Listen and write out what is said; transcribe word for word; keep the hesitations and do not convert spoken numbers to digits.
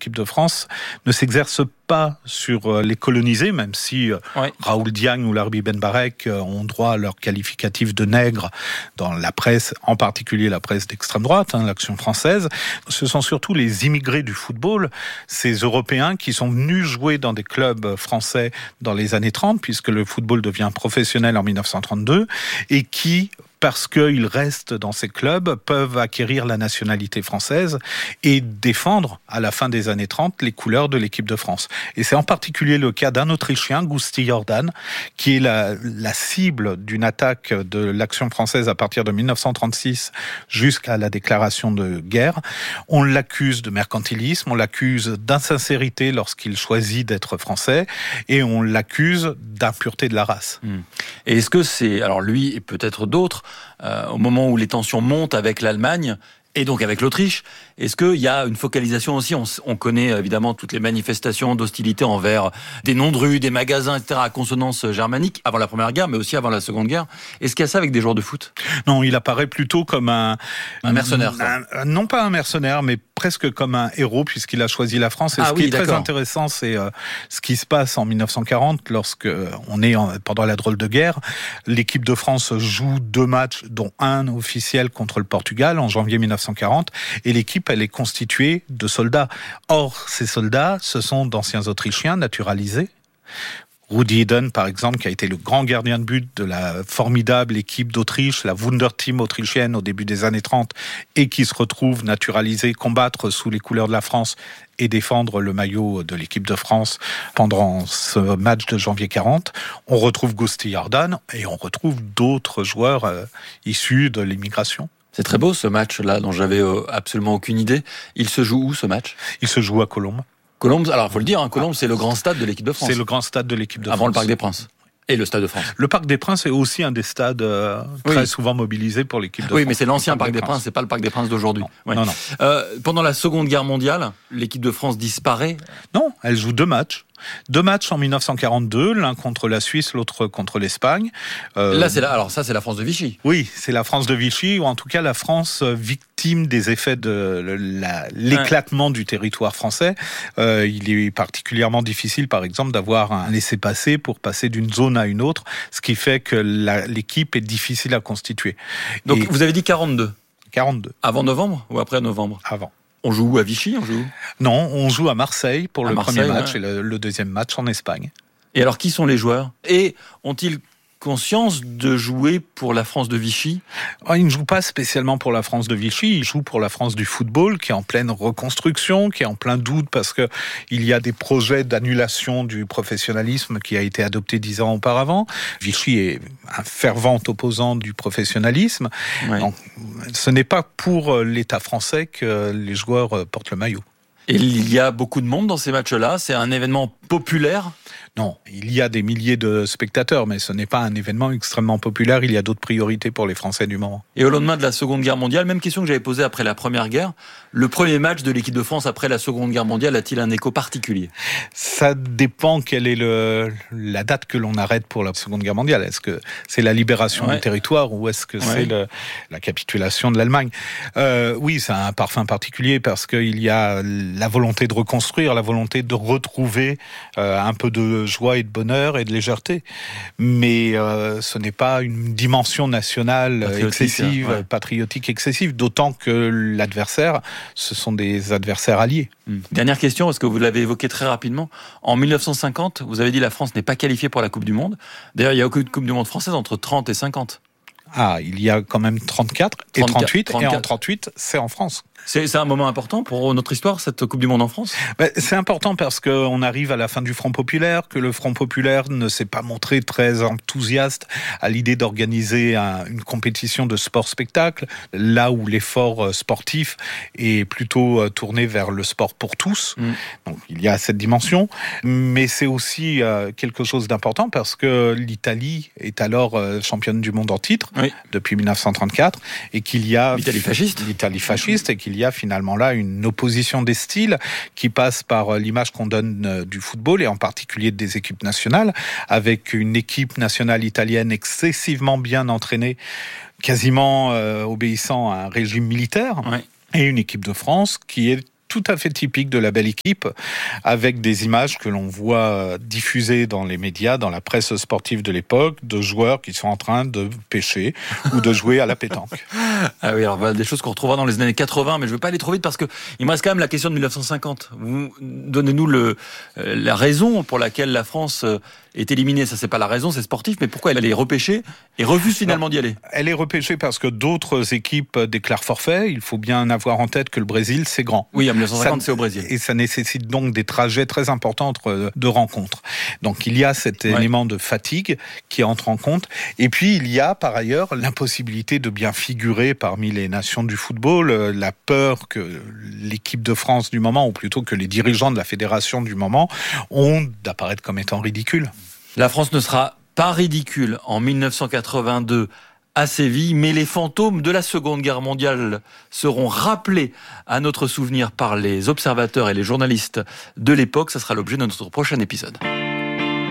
l'équipe de France ne s'exerce pas sur les colonisés, même si oui. Raoul Diagne ou Larbi Ben Barek ont droit à leur qualificatif de nègres dans la presse, en particulier la presse d'extrême droite, hein, l'Action française. Ce sont surtout les immigrés du football, ces Européens qui sont venus jouer dans des clubs français dans les années trente, puisque le football devient professionnel en dix-neuf cent trente-deux, et qui, parce qu'ils restent dans ces clubs, peuvent acquérir la nationalité française et défendre, à la fin des années trente, les couleurs de l'équipe de France. Et c'est en particulier le cas d'un Autrichien, Gusti Jordan, qui est la, la cible d'une attaque de l'Action française à partir de dix-neuf cent trente-six jusqu'à la déclaration de guerre. On l'accuse de mercantilisme, on l'accuse d'insincérité lorsqu'il choisit d'être français, et on l'accuse d'impureté de la race. Et est-ce que c'est, alors lui et peut-être d'autres, Euh, au moment où les tensions montent avec l'Allemagne et donc avec l'Autriche, est-ce qu'il y a une focalisation aussi? on, on connaît évidemment toutes les manifestations d'hostilité envers des noms de rues, des magasins, et cetera à consonance germanique avant la Première Guerre, mais aussi avant la Seconde Guerre. Est-ce qu'il y a ça avec des joueurs de foot? Non, il apparaît plutôt comme un... Un mercenaire. Un, un, non pas un mercenaire, mais presque comme un héros, puisqu'il a choisi la France. Et ah, ce oui, qui est d'accord. Très intéressant, c'est euh, ce qui se passe en dix-neuf cent quarante, lorsque euh, on est en, pendant la drôle de guerre. L'équipe de France joue deux matchs, dont un officiel contre le Portugal, en janvier dix-neuf cent quarante, et l'équipe, elle est constituée de soldats. Or, ces soldats, ce sont d'anciens Autrichiens naturalisés. Rudi Eden, par exemple, qui a été le grand gardien de but de la formidable équipe d'Autriche, la Wunderteam autrichienne au début des années trente, et qui se retrouve naturalisé, combattre sous les couleurs de la France et défendre le maillot de l'équipe de France pendant ce match de janvier quarante. On retrouve Gusti Jordan et on retrouve d'autres joueurs euh, issus de l'immigration. C'est très beau ce match-là dont j'avais euh, absolument aucune idée. Il se joue où ce match? Il se joue à Colombes. Colombes, alors il faut le dire, hein, Colombes, c'est le grand stade de l'équipe de France. C'est le grand stade de l'équipe de Avant France. Avant le Parc des Princes. Et le Stade de France. Le Parc des Princes est aussi un des stades euh, très oui. souvent mobilisés pour l'équipe de oui, France. Oui, mais c'est l'ancien Parc, Parc des, des Princes, Princes, c'est pas le Parc des Princes d'aujourd'hui. Non, ouais. non. non. Euh, pendant la Seconde Guerre mondiale, l'équipe de France disparaît. Non, elle joue deux matchs. Deux matchs en dix-neuf cent quarante-deux, l'un contre la Suisse, l'autre contre l'Espagne. Euh, Là, c'est la, alors ça, c'est la France de Vichy. Oui, c'est la France de Vichy, ou en tout cas la France victime des effets de la, l'éclatement ouais. du territoire français. Euh, il est particulièrement difficile, par exemple, d'avoir un laissez-passer pour passer d'une zone à une autre, ce qui fait que la, l'équipe est difficile à constituer. Donc, Et vous avez dit quarante-deux quarante-deux. Avant novembre ou après novembre? Avant. On joue où, à Vichy, on joue où? Non, on joue à Marseille pour à le Marseille, premier match ouais. et le, le deuxième match en Espagne. Et alors, qui sont les joueurs? Et ont-ils conscience de jouer pour la France de Vichy? Oh, ils ne jouent pas spécialement pour la France de Vichy, ils jouent pour la France du football, qui est en pleine reconstruction, qui est en plein doute parce que il y a des projets d'annulation du professionnalisme qui a été adopté dix ans auparavant. Vichy est un fervent opposant du professionnalisme. Ouais. Donc, ce n'est pas pour l'État français que les joueurs portent le maillot. Et il y a beaucoup de monde dans ces matchs-là? C'est un événement populaire? Non, il y a des milliers de spectateurs, mais ce n'est pas un événement extrêmement populaire. Il y a d'autres priorités pour les Français du moment. Et au lendemain de la Seconde Guerre mondiale, même question que j'avais posée après la Première Guerre, le premier match de l'équipe de France après la Seconde Guerre mondiale a-t-il un écho particulier? Ça dépend quelle est le, la date que l'on arrête pour la Seconde Guerre mondiale. Est-ce que c'est la libération ouais. du territoire ou est-ce que ouais. c'est le, la capitulation de l'Allemagne? euh, Oui, ça a un parfum particulier parce qu'il y a la volonté de reconstruire, la volonté de retrouver euh, un peu de joie et de bonheur et de légèreté. Mais euh, ce n'est pas une dimension nationale patriotique, excessive, ouais. patriotique excessive, d'autant que l'adversaire, ce sont des adversaires alliés. Mmh. Dernière question, parce que vous l'avez évoqué très rapidement. En dix-neuf cent cinquante, vous avez dit la France n'est pas qualifiée pour la Coupe du Monde. D'ailleurs, il y a aucune Coupe du Monde française entre trente et cinquante. Ah, il y a quand même trente-quatre et trente-huit, trente-quatre. Et en trente-huit, c'est en France. C'est, c'est un moment important pour notre histoire, cette Coupe du Monde en France? Ben, c'est important parce qu'on arrive à la fin du Front populaire, que le Front populaire ne s'est pas montré très enthousiaste à l'idée d'organiser un, une compétition de sport-spectacle, là où l'effort sportif est plutôt tourné vers le sport pour tous. Mmh. Donc il y a cette dimension, mais c'est aussi euh, quelque chose d'important parce que l'Italie est alors euh, championne du monde en titre oui. depuis dix-neuf cent trente-quatre et qu'il y a... L'Italie fasciste. L'Italie fasciste et qu'il il y a finalement là une opposition des styles qui passe par l'image qu'on donne du football et en particulier des équipes nationales, avec une équipe nationale italienne excessivement bien entraînée, quasiment euh, obéissant à un régime militaire, ouais. et une équipe de France qui est tout à fait typique de la belle équipe, avec des images que l'on voit diffusées dans les médias, dans la presse sportive de l'époque, de joueurs qui sont en train de pêcher ou de jouer à la pétanque. Ah oui, alors voilà des choses qu'on retrouvera dans les années quatre-vingts, mais je ne veux pas aller trop vite parce que il me reste quand même la question de mille neuf cent cinquante. Vous donnez-nous le, euh, la raison pour laquelle la France est éliminée. Ça, c'est pas la raison, c'est sportif, mais pourquoi elle est repêchée et refuse finalement d'y aller? Elle est repêchée parce que d'autres équipes déclarent forfait. Il faut bien avoir en tête que le Brésil, c'est grand. Oui, en mille neuf cent cinquante, ça, c'est au Brésil. Et ça nécessite donc des trajets très importants entre de rencontres. Donc il y a cet ouais. élément de fatigue qui entre en compte. Et puis il y a par ailleurs l'impossibilité de bien figurer parmi les nations du football, la peur que l'équipe de France du moment, ou plutôt que les dirigeants de la fédération du moment, ont d'apparaître comme étant ridicules. La France ne sera pas ridicule en mille neuf cent quatre-vingt-deux à Séville, mais les fantômes de la Seconde Guerre mondiale seront rappelés à notre souvenir par les observateurs et les journalistes de l'époque. Ça sera l'objet de notre prochain épisode.